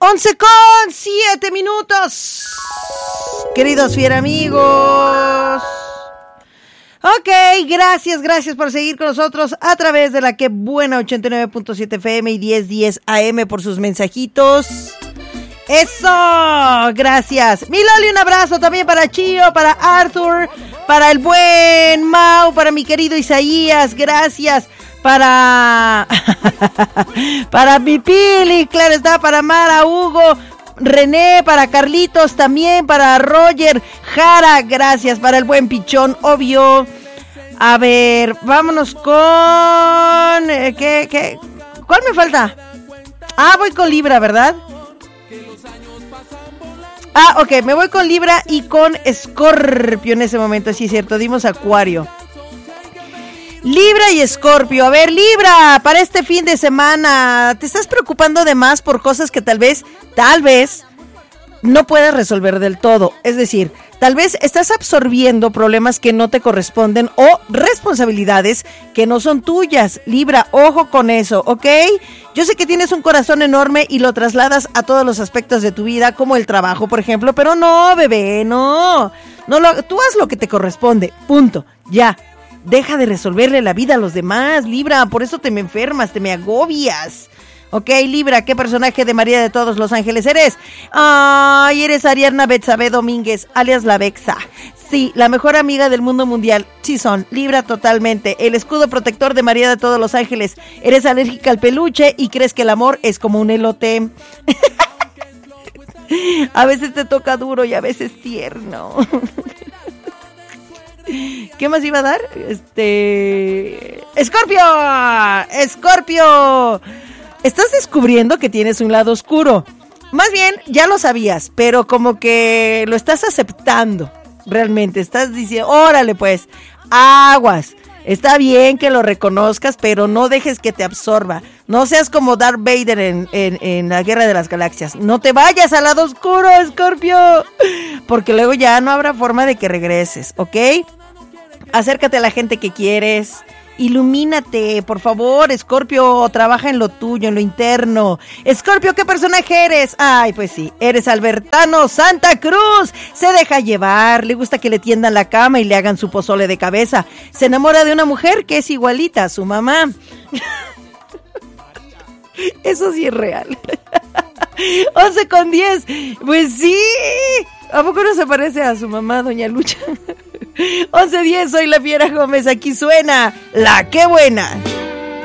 11:07. Queridos fiera amigos. Ok, gracias por seguir con nosotros a través de la que buena 89.7 FM y 1010 AM por sus mensajitos. ¡Eso! Gracias. Mi Loli, un abrazo también para Chío, para Arthur, para el buen Mau, para mi querido Isaías. Gracias. Para mi Pili, claro está, para Mara, Hugo, René, para Carlitos también, para Roger, Jara, gracias, para el buen Pichón, obvio. A ver, vámonos con... ¿Qué? ¿Cuál me falta? Voy con Libra, ¿verdad? Ok, me voy con Libra y con Escorpio en ese momento, sí es cierto, dimos Acuario. Libra y Escorpio. A ver, Libra, para este fin de semana, ¿te estás preocupando de más por cosas que tal vez no puedes resolver del todo? Es decir, tal vez estás absorbiendo problemas que no te corresponden o responsabilidades que no son tuyas. Libra, ojo con eso, ¿ok? Yo sé que tienes un corazón enorme y lo trasladas a todos los aspectos de tu vida, como el trabajo, por ejemplo, pero no, bebé, no. Tú haz lo que te corresponde, punto, ya. Deja de resolverle la vida a los demás, Libra, por eso te me enfermas, te me agobias. Ok, Libra, ¿qué personaje de María de todos los ángeles eres? Ay, eres Ariadna Betsabe Domínguez, alias la Bexa. Sí, la mejor amiga del mundo mundial. Sí son, Libra totalmente. El escudo protector de María de todos los ángeles. Eres alérgica al peluche y crees que el amor es como un elote. A veces te toca duro y a veces tierno. ¿Qué más iba a dar? Escorpio. Estás descubriendo que tienes un lado oscuro. Más bien, ya lo sabías, pero como que lo estás aceptando. Realmente, estás diciendo, órale pues, aguas. Está bien que lo reconozcas, pero no dejes que te absorba. No seas como Darth Vader en la Guerra de las Galaxias. No te vayas al lado oscuro, Escorpio. Porque luego ya no habrá forma de que regreses, ¿ok? Acércate a la gente que quieres. Ilumínate, por favor, Escorpio. Trabaja en lo tuyo, en lo interno. Escorpio, ¿qué personaje eres? Ay, pues sí, eres Albertano Santa Cruz. Se deja llevar, le gusta que le tiendan la cama y le hagan su pozole de cabeza. Se enamora de una mujer que es igualita a su mamá. Eso sí es real. 11:10. Pues sí. ¿A poco no se parece a su mamá, doña Lucha? 11:10, soy la Fiera Gómez. Aquí suena La Qué Buena.